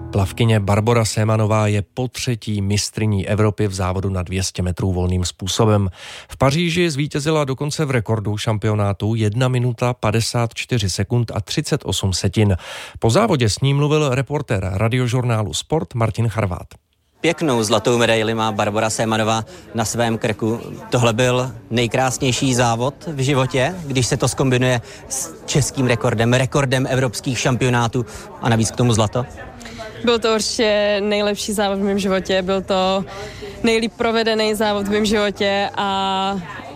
Plavkyně Barbora Sémanová je potřetí mistryní Evropy v závodu na 200 metrů volným způsobem. V Paříži zvítězila dokonce v rekordu šampionátu 1 minuta 54 sekund a 38 setin. Po závodě s ním mluvil reportér radiožurnálu Sport Martin Charvát. Pěknou zlatou medaili má Barbora Sémanová na svém krku. Tohle byl nejkrásnější závod v životě, když se to zkombinuje s českým rekordem evropských šampionátů a navíc k tomu zlato. Byl to určitě nejlepší závod v mém životě, byl to nejlíp provedený závod v mém životě a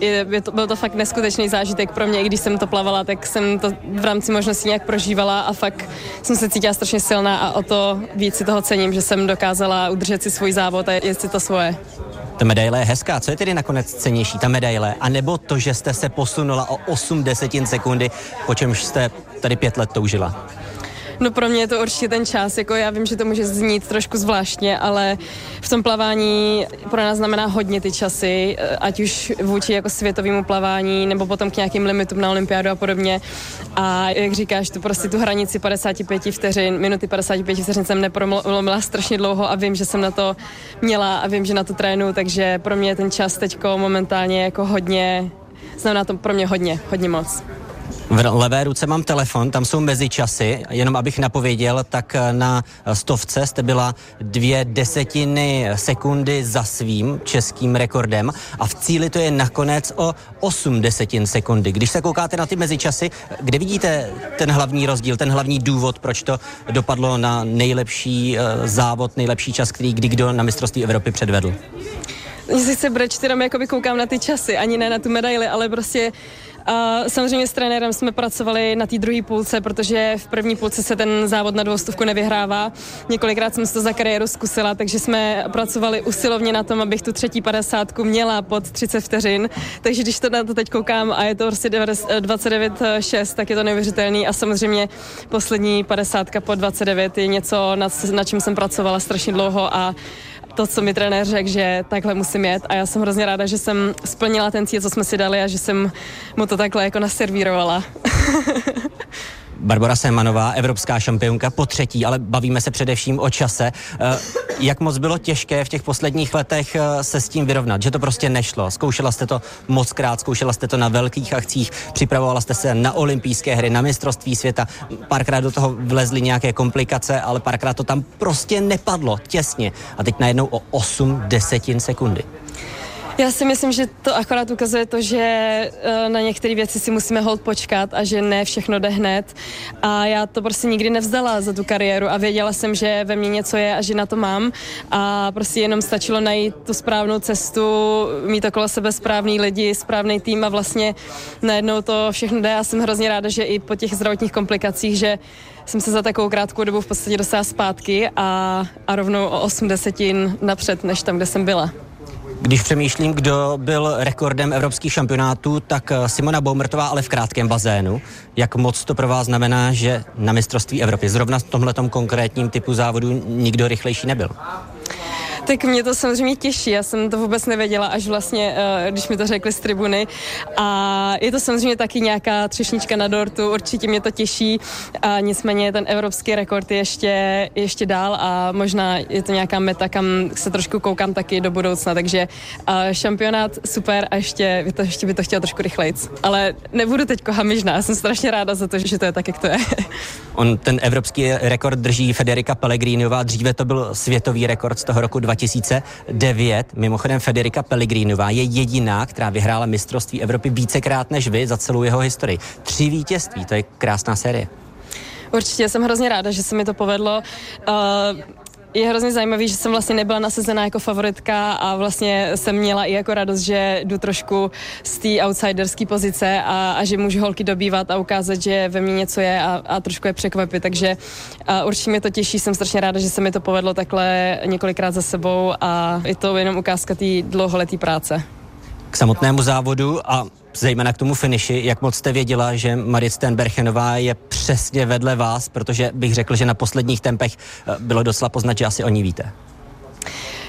byl to fakt neskutečný zážitek pro mě, i když jsem to plavala, tak jsem to v rámci možností nějak prožívala a fakt jsem se cítila strašně silná a o to víc si toho cením, že jsem dokázala udržet si svůj závod a jet si to svoje. Ta medaile je hezká, co je tedy nakonec cennější, ta medaile, anebo to, že jste se posunula o 8 desetin sekundy, po čemž jste tady 5 let toužila? No pro mě je to určitě ten čas, jako já vím, že to může znít trošku zvláštně, ale v tom plavání pro nás znamená hodně ty časy, ať už vůči jako světovému plavání, nebo potom k nějakým limitům na olympiádu a podobně. A jak říkáš, to prostě tu hranici 55 vteřin, minuty 55 vteřin jsem neprolomila strašně dlouho a vím, že jsem na to měla a vím, že na to trénu, takže pro mě je ten čas teďko momentálně jako hodně, znamená to pro mě hodně moc. V levé ruce mám telefon, tam jsou mezičasy, jenom abych napověděl, tak na 100 jste byla 2 desetiny sekundy za svým českým rekordem a v cíli to je nakonec o 8 desetin sekundy. Když se koukáte na ty mezičasy, kde vidíte ten hlavní rozdíl, ten hlavní důvod, proč to dopadlo na nejlepší závod, nejlepší čas, který kdy kdo na mistrovství Evropy předvedl? Mně se brečet, jenom jakoby koukám na ty časy, ani ne na tu medaili, ale prostě samozřejmě s trenérem jsme pracovali na té druhé půlce, protože v první půlce se ten závod na 200 nevyhrává. Několikrát jsem si to za kariéru zkusila, takže jsme pracovali usilovně na tom, abych tu třetí 50 měla pod 30 vteřin. Takže když to na to teď koukám a je to prostě 29,6, tak je to neuvěřitelný a samozřejmě poslední 50 po 29 je něco, na čem jsem pracovala strašně dlouho a to, co mi trenér řekl, že takhle musím jet a já jsem hrozně ráda, že jsem splnila ten cíl, co jsme si dali a že jsem mu to takhle jako naservírovala. Barbora Sémanová, evropská šampionka potřetí, ale bavíme se především o čase. Jak moc bylo těžké v těch posledních letech se s tím vyrovnat, že to prostě nešlo? Zkoušela jste to mockrát, zkoušela jste to na velkých akcích, připravovala jste se na olympijské hry, na mistrovství světa, párkrát do toho vlezly nějaké komplikace, ale párkrát to tam prostě nepadlo, těsně. A teď najednou o 8 desetin sekundy. Já si myslím, že to akorát ukazuje to, že na některé věci si musíme holt počkat a že ne všechno jde hned. A já to prostě nikdy nevzdala za tu kariéru a věděla jsem, že ve mně něco je a že na to mám. A prostě jenom stačilo najít tu správnou cestu, mít okolo sebe správný lidi, správný tým a vlastně najednou to všechno jde. Já jsem hrozně ráda, že i po těch zdravotních komplikacích, že jsem se za takovou krátkou dobu v podstatě dostala zpátky a rovnou o 8 desetin napřed, než tam, kde jsem byla. Když přemýšlím, kdo byl rekordem evropských šampionátů, tak Simona Baumertová, ale v krátkém bazénu. Jak moc to pro vás znamená, že na mistrovství Evropy zrovna v tomhletom konkrétním typu závodu nikdo rychlejší nebyl? Tak mě to samozřejmě těší, já jsem to vůbec nevěděla, až vlastně, když mi to řekli z tribuny a je to samozřejmě taky nějaká třešnička na dortu, určitě mě to těší a nicméně ten evropský rekord je ještě dál a možná je to nějaká meta, kam se trošku koukám taky do budoucna, takže šampionát super a ještě by to chtěla trošku rychlejc, ale nebudu teďko hamižná, jsem strašně ráda za to, že to je tak, jak to je. On ten evropský rekord drží Federica Pellegriniová, dříve to byl světový rekord z toho roku 2009. Mimochodem Federica Pellegriniová je jediná, která vyhrála mistrovství Evropy vícekrát než vy za celou jeho historii. 3 vítězství, to je krásná série. Určitě jsem hrozně ráda, že se mi to povedlo. Je hrozně zajímavý, že jsem vlastně nebyla nasazená jako favoritka a vlastně jsem měla i jako radost, že jdu trošku z té outsiderské pozice a že můžu holky dobývat a ukázat, že ve mně něco je a trošku je překvapit, takže určitě mě to těší, jsem strašně ráda, že se mi to povedlo takhle několikrát za sebou a je to jenom ukázka té dlouholeté práce. K samotnému závodu a zejména k tomu finiši, jak moc jste věděla, že Marit Steenbergenová je přesně vedle vás, protože bych řekl, že na posledních tempech bylo docela poznat, že asi o ní víte.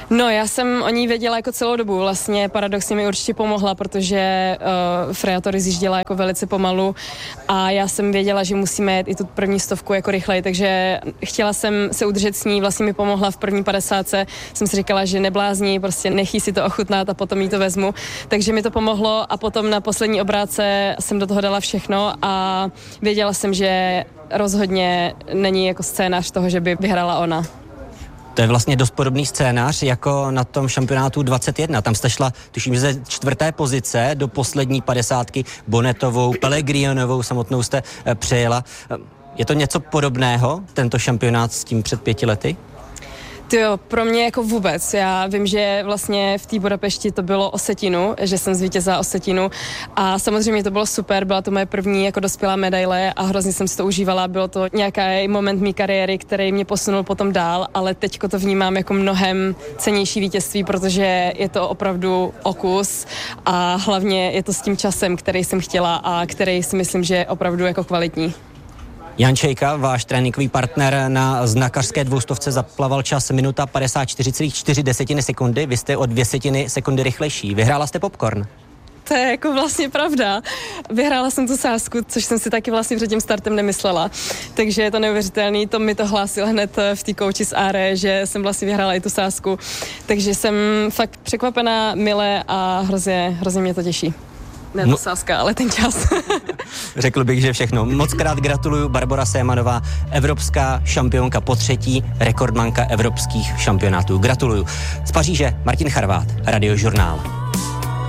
No, já jsem o ní věděla jako celou dobu. Vlastně paradoxně mi určitě pomohla, protože Freja to rozjížděla jako velice pomalu a já jsem věděla, že musíme jet i tu první 100 jako rychleji, takže chtěla jsem se udržet s ní, vlastně mi pomohla v první 50. Jsem si říkala, že neblázní, prostě nechý si to ochutnat a potom jí to vezmu. Takže mi to pomohlo a potom na poslední obrátce jsem do toho dala všechno a věděla jsem, že rozhodně není jako scénář toho, že by vyhrála ona. To je vlastně dost podobný scénář jako na tom šampionátu 21. Tam jste šla, tuším, že ze 4. pozice do poslední 50. Bonnetovou, Pellegrionovou samotnou jste přejela. Je to něco podobného, tento šampionát s tím před 5 lety? Jo, pro mě jako vůbec. Já vím, že vlastně v té Budapešti to bylo o setinu, že jsem zvítězila o setinu a samozřejmě to bylo super, byla to moje první jako dospělá medaile a hrozně jsem si to užívala, bylo to nějaký moment mé kariéry, který mě posunul potom dál, ale teďko to vnímám jako mnohem cennější vítězství, protože je to opravdu o kus a hlavně je to s tím časem, který jsem chtěla a který si myslím, že je opravdu jako kvalitní. Jan Čejka, váš tréninkový partner na znakařské 200 zaplaval čas minuta 54,4 sekundy, vy jste o 0,2 sekundy rychlejší. Vyhrála jste popcorn? To je jako vlastně pravda. Vyhrála jsem tu sázku, což jsem si taky vlastně před tím startem nemyslela. Takže je to neuvěřitelný, to mi to hlásil hned v té kouči z Áre, že jsem vlastně vyhrála i tu sázku. Takže jsem fakt překvapená, milé a hrozně mě to těší. Ne to sázka, ale ten čas. Řekl bych, že všechno. Moc krát gratuluju, Barbora Sémanová, evropská šampionka po 3., rekordmanka evropských šampionátů. Gratuluju. Z Paříže Martin Charvát, Radiožurnál.